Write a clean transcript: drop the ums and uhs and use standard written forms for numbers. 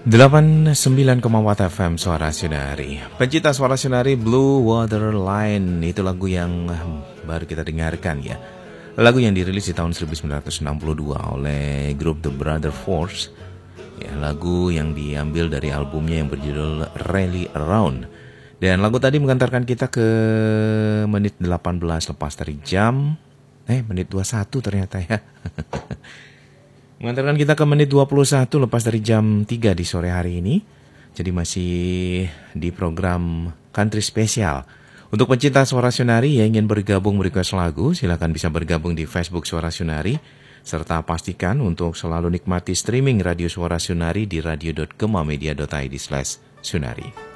89,4 FM Suara Sunari. Pencinta Suara Sunari, Blue Water Line, itu lagu yang baru kita dengarkan ya. Lagu yang dirilis di tahun 1962 oleh grup The Brother Force. Ya, lagu yang diambil dari albumnya yang berjudul Rally Around. Dan lagu tadi mengantarkan kita ke menit 18 lepas dari jam menit 21 ternyata ya. Mengantarkan kita ke menit 21 lepas dari jam 3 di sore hari ini. Jadi masih di program Country Special. Untuk pencinta Suara Sunari yang ingin bergabung request lagu, silakan bisa bergabung di Facebook Suara Sunari. Serta pastikan untuk selalu nikmati streaming Radio Suara Sunari di radio.gemamedia.id/sunari.